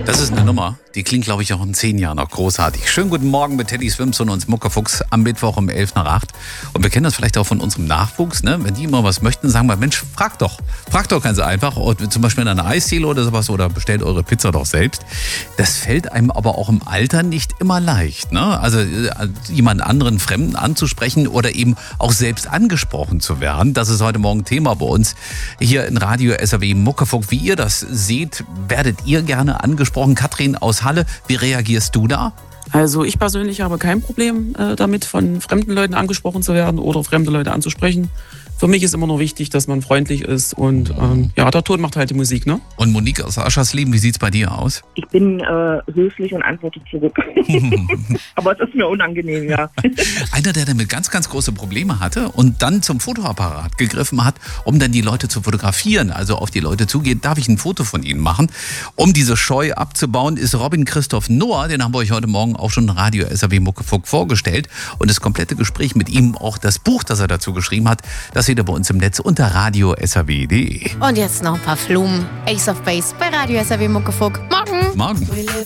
Das ist eine Nummer, die klingt, glaube ich, auch in 10 Jahren noch großartig. Schönen guten Morgen mit Teddy Swimson und Muckefuchs am Mittwoch um 7:11 nach 8. Und wir kennen das vielleicht auch von unserem Nachwuchs, ne? Wenn die immer was möchten, sagen wir, Mensch, frag doch ganz einfach. Zum Beispiel in einer Eisdiele oder sowas oder bestellt eure Pizza doch selbst. Das fällt einem aber auch im Alter nicht immer leicht, ne? Also jemand anderen Fremden anzusprechen oder eben auch selbst angesprochen zu werden. Das ist heute Morgen Thema bei uns hier in Radio SAW Muckefuck. Wie ihr das seht, werdet ihr gerne angesprochen. Katrin aus Halle, wie reagierst du da? Also ich persönlich habe kein Problem damit, von fremden Leuten angesprochen zu werden oder fremde Leute anzusprechen. Für mich ist immer nur wichtig, dass man freundlich ist und der Ton macht halt die Musik, ne? Und Monique aus Aschersleben, wie sieht's bei dir aus? Ich bin höflich und antworte zurück. Aber es ist mir unangenehm, ja. Einer, der damit ganz, ganz große Probleme hatte und dann zum Fotoapparat gegriffen hat, um dann die Leute zu fotografieren, also auf die Leute zugeht, darf ich ein Foto von ihnen machen? Um diese Scheu abzubauen, ist Robin Christoph Noah, den haben wir euch heute Morgen auch schon in Radio SAW Muckefuck vorgestellt. Und das komplette Gespräch mit ihm, auch das Buch, das er dazu geschrieben hat, das seht ihr bei uns im Netz unter radiosaw.de. Und jetzt noch ein paar Flumen. Ace of Base bei Radio SAW Muckefuck. Morgen! Morgen.